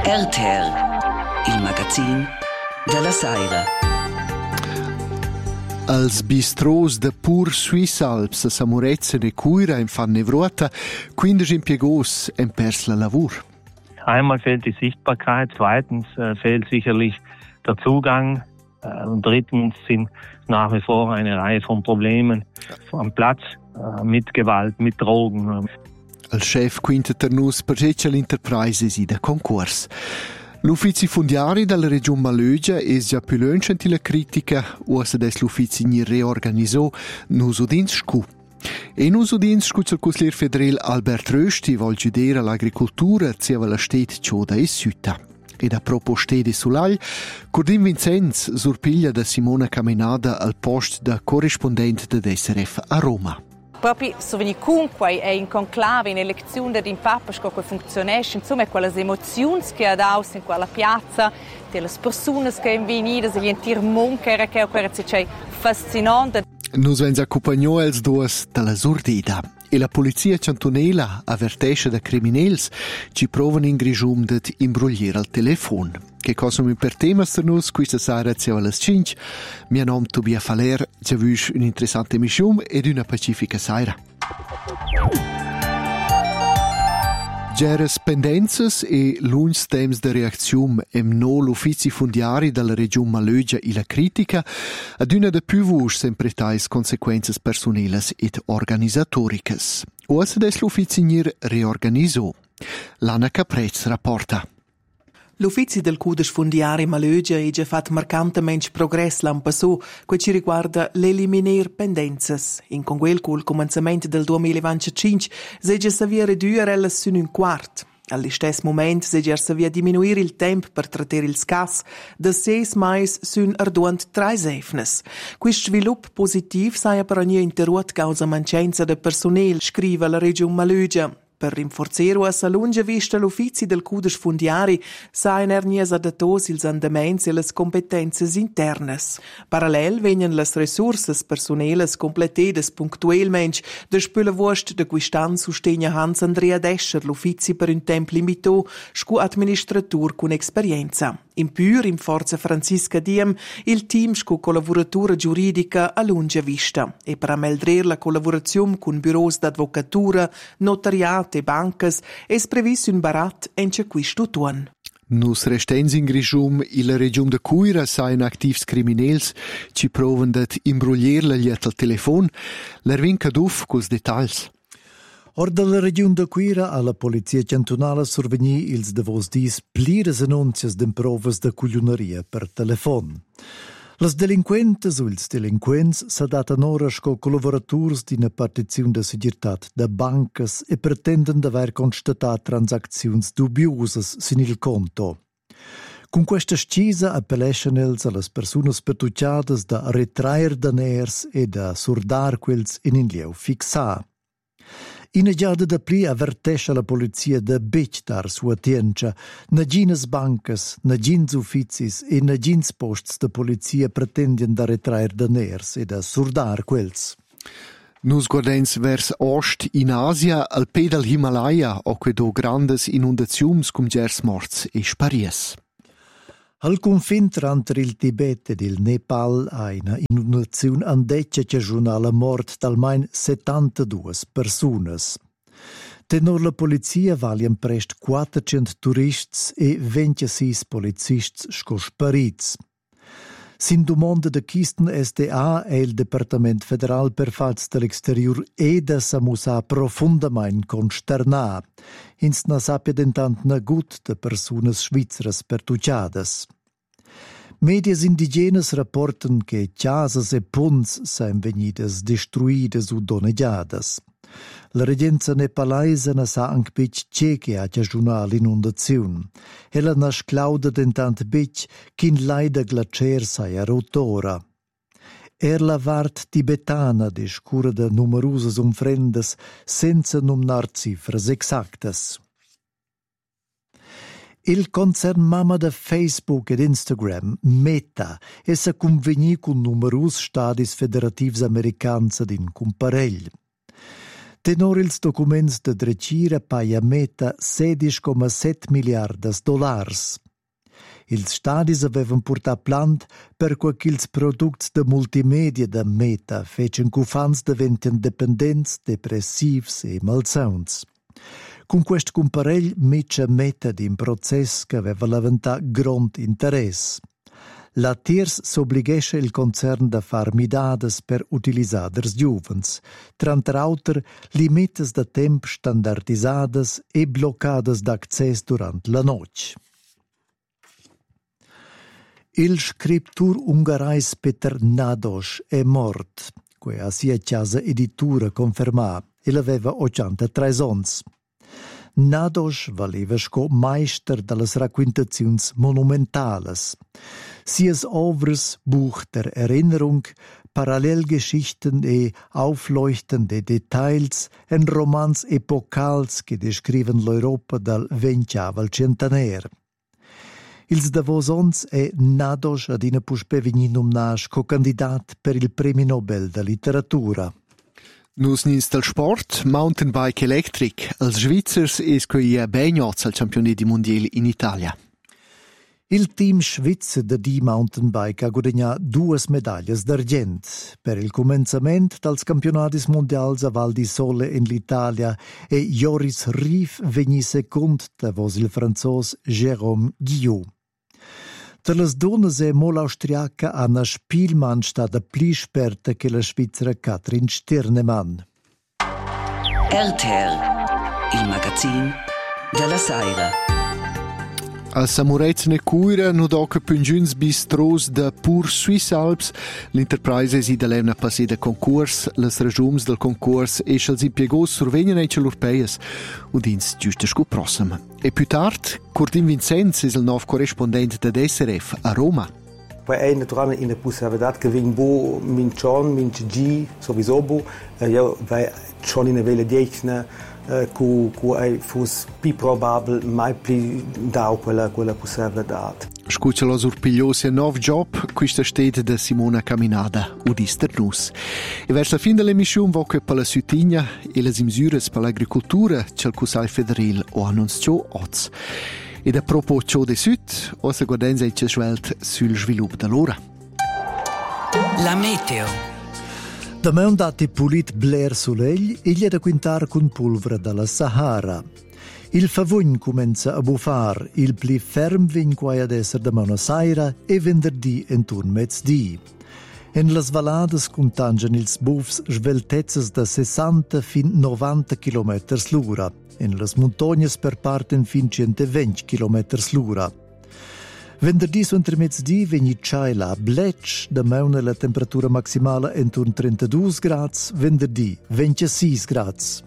RTR, il magazin della Saira. Als bistros de pur Suissalps a Samurezza e Cuira in fan Nevrota, 15 impiegos en pers la lavur. Einmal fehlt die Sichtbarkeit, zweitens fehlt sicherlich der Zugang und drittens sind nach wie vor eine Reihe von Problemen am Platz mit Gewalt, mit Drogen. Al chef Quinta Ternus perceccia l'Enterprises da Concours. L'uffici fundiari della regione Malögia è già più lungo la critica, o se des l'uffici ni reorganizzò nus udinscu. E nus udinscu il consigliere federale Albert Rösti vuol giudere l'agricoltura zia la stet cioda e sütta. Ed a proposte di Sulal, Cordin Vincenz surpiglia da Simona Caminada al post da corrispondente de SRF a Roma. Proprio se veni comunque è in conclave, in elezione di Papa, che funzionesce, insomma, quelle emozioni che ha dato in quella piazza, delle persone che sono venute, gli interi moncher, che è fascinante. Nus vens accompagnò els duas dalla surdida. E la polizia cantonela avvertisce da criminels ci provano in grigium det imbrugliere al telefon. Che cosa mi per tema sternus questa sera zia alle 5. Mio nome è Tobia Faler, già vuoi un'interessante missione ed una pacifica sera. Geres pendenzas e lungs temps de reacziun no l'uffici fundiari dalla regione Malögia e la critica ad una de più vusch sempre tais consequences personelas et organisatoricas. O se des l'uffici nir reorganizzò. Lana Caprez rapporta. L'ufficio del Cudes Fundiari Malögia ha già fatto marcantemente progresso l'anno passato, che ci riguarda l'eliminare pendenze. In con quel col cominciamento del 2025 si è già savia ridurre ella su un quarto. Allo stesso momento si è già savia diminuire il tempo per trattare il scas da 6 mais su un arduant 3 sefnes. Questo sviluppo positivo sia per ogni interrotto causa mancanza di personale, scrive la regione Malögia. Per rinforzare a lunga vista l'ufficio del Cudes Fundiari sain ernies adatos ils andaments e las competences internas. Parallel venien las resurses personeles completedes punctuelmente después la vost de quistan sustegna Hans Andrea Descher l'ufficio per un tempo limitato scu administratur con esperienza. In più, in forza Francisca Diem, il team scu collaboratura giuridica a lunga vista e per ameldrer la collaborazione con bureaus d'advocatura, notariat e bancas es previsto un barat ence questo tuon. Nus restens in grigium e la regione de Cuira sain activs criminels ci provan dat imbruglier la liet al telefon, l'ervin caduf cos detals. Or dalla regione de Cuira alla polizia cantonala survegni ils davos dis plires annunzias d'emprovas de cuglionaria per telefon. Las delinquentes o ils delinquents s'adatan ora sco collaboraturs d'ina partiziun de segirtat de bancas e pretenden d'aver constatat transacziuns dubiosas sin il conto. Con questa scisa appelleschen els a las persunas pertucciadas da retraer daners e da surdar quels in lieu fixar. Ina giada da pli avvertesce la polizia da bectar sua tiencia, na gines bancas, na gins ufficis e na gins posts da polizia pretendien da retraer daners e da surdar quels. Nus guardens vers ost in Asia al pe del Himalaya o quedo grandes inundaziums cum gers morts e sparies. Al confin tra il Tibet ed il Nepal ha una inundazione andeccia che giorna la morte d'almeno 72 personas. Tenor la polizia valien prest 400 turists e 26 polizists sco sparits. Sin domanda de Kisten SDA e il Departement Federal per Fats dell'Exterior eda samusa profundament consternà. Ins na sapia dentant na gut de personas svizras pertucciadas. Medias indigenas rapportan che casas e punts sain venidas destruidas o donneggiadas. La regenza nepalaisa na sa anc bic ceche a giajuna l'inundaziun. Ella na sclauda dentant bic kin laida glacier saia rotora. La vart tibetana de scura de numerosas umfrendas senza numnar cifras exactas. Il concern mama de Facebook ed Instagram, Meta, essa convegni con numerosi stadis federativs americans ad in comparell. Tenor ils documents de drecira paia meta 16,7 miliardas dollars. Ils stadis avevan purtat plant per quels products de multimedia da meta fecen cufans deventen dependents, depressivs e malsauns. Con quest comparell mitja meta din process che aveva levantat grond interess. La Tiers s'obligesce il concern da far midades per utilisaders giuvens, trant'auter limites da temp standardisades e bloccades d'access durant la noc. Il scriptur ungarais Peter Nádas è mort, que a sia casa editura confermà, e aveva 83 ans. Nádas valeva sco meister dallas raquintaziuns monumentales. Sies ovres Buch der Erinnerung, Parallelgeschichten e aufleuchtende Details en romans epocals che descriven l'Europa dal XX al centenaire. Ils davosons è Nádas ad ina puspe vegni numnàs co-candidat per il Premi Nobel da Literatura. Nus nins del sport, mountainbike electric. Els Svizzers es coi begnots al campionati mondiali in Italia. Il team svizzer da D-Mountainbike ha guadagnato 2 medaglie d'argent per il commenzamento dels campionati mondiali a Val di Sole in l'Italia e Joris Rief vegni second davos il franzos Jérôme Guillot. Per le donne è molto austriaca Anna Spielmann stata più esperta che la svizzera Katrin Stirnemann. RTL, il magazine della Saira. Al Samurez ne cura no doca pungiuns bistros da pur Swiss Alps. L'Enterprise si da levna passé da concurs, les resums del concurs e els impiegos survegnan eice l'Urpeias udins giusta sco prossima. E più tard, Curtin Vincenz es il nov correspondent da SRF a Roma. Poi è naturalmente in possibilità che venga bo min John, min G, sowieso bo. Io vai schon in vele diecne cu è fus più probabile mai più da quella possibilità. Scuccia los urpigliosi a nov job, questa stede da Simona Caminada, udister nus. E verso la fin dell'emissione voce per la Südtigna e le misures per l'agricoltura c'è il Cusai Federal o annunciò oz. Ed a propos ciò de Süd, ossa guardenza e c'è svelt sul sviluppo dell'ora. La meteo. Da me un dati pulit bler soleil e gli è da quintar con polvere dalla Sahara. Il favogn comincia a buffar, il pli ferm vin quai ad esser da Buenos Aires e venerdì intorno mezzdi. En las valadas contangen ils buffs sveltezzas da 60 fin 90 km l'ora. En las montagnes per parten fin 120 km l'ora. Venerdì su entre mezzdi vegni ciaila a Bletch, da meuna la temperatura maximale intorno 32 gradi, venerdì 26 gradi.